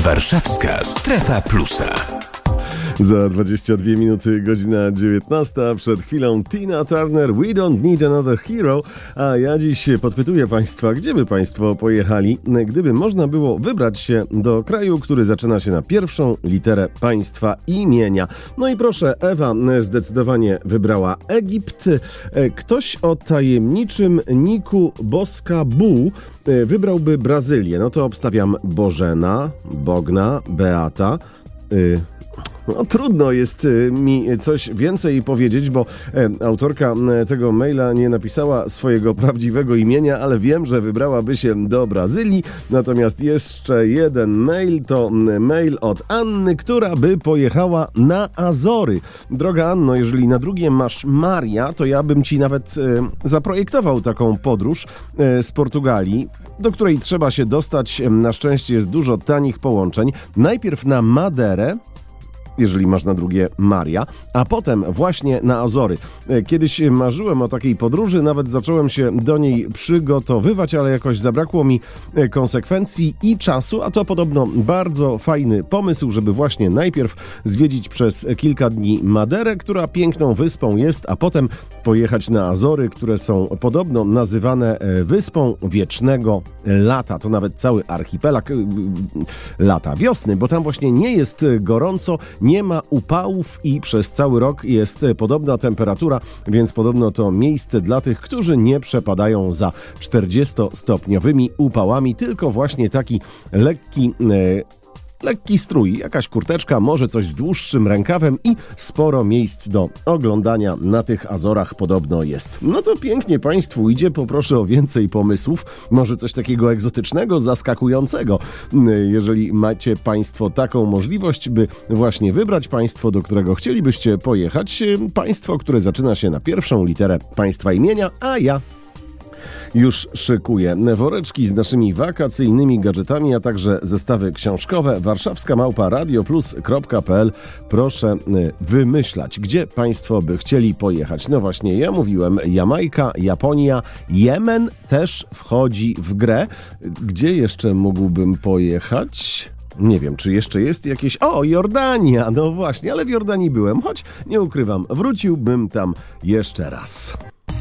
Warszawska Strefa Plusa. Za 22 minuty, godzina 19, a przed chwilą Tina Turner, We Don't Need Another Hero, a ja dziś podpytuję Państwa, gdzie by Państwo pojechali, gdyby można było wybrać się do kraju, który zaczyna się na pierwszą literę państwa imienia. No i proszę, Ewa zdecydowanie wybrała Egipt. Ktoś o tajemniczym niku Boska Bu wybrałby Brazylię. No to obstawiam Bożena, Bogna, Beata. No, trudno jest mi coś więcej powiedzieć, bo autorka tego maila nie napisała swojego prawdziwego imienia, ale wiem, że wybrałaby się do Brazylii. Natomiast jeszcze jeden mail to mail od Anny, która by pojechała na Azory. Droga Anno, jeżeli na drugie masz Maria, to ja bym ci nawet zaprojektował taką podróż z Portugalii, do której trzeba się dostać. Na szczęście jest dużo tanich połączeń. Najpierw na Maderę, jeżeli masz na drugie Maria, a potem właśnie na Azory. Kiedyś marzyłem o takiej podróży, nawet zacząłem się do niej przygotowywać, ale jakoś zabrakło mi konsekwencji i czasu, a to podobno bardzo fajny pomysł, żeby właśnie najpierw zwiedzić przez kilka dni Maderę, która piękną wyspą jest, a potem pojechać na Azory, które są podobno nazywane wyspą wiecznego lata. To nawet cały archipelag lata wiosny, bo tam właśnie nie jest gorąco, nie ma upałów i przez cały rok jest podobna temperatura, więc podobno to miejsce dla tych, którzy nie przepadają za 40-stopniowymi upałami, tylko właśnie taki lekki strój, jakaś kurteczka, może coś z dłuższym rękawem i sporo miejsc do oglądania na tych Azorach podobno jest. No to pięknie Państwu idzie, poproszę o więcej pomysłów, może coś takiego egzotycznego, zaskakującego. Jeżeli macie Państwo taką możliwość, by właśnie wybrać państwo, do którego chcielibyście pojechać, państwo, które zaczyna się na pierwszą literę państwa imienia, a ja już szykuję woreczki z naszymi wakacyjnymi gadżetami, a także zestawy książkowe. warszawska@radioplus.pl. Proszę wymyślać, gdzie Państwo by chcieli pojechać. No właśnie, ja mówiłem Jamajka, Japonia, Jemen też wchodzi w grę. Gdzie jeszcze mógłbym pojechać? Nie wiem, czy jeszcze jest jakieś... O, Jordania! No właśnie, ale w Jordanii byłem, choć nie ukrywam, wróciłbym tam jeszcze raz.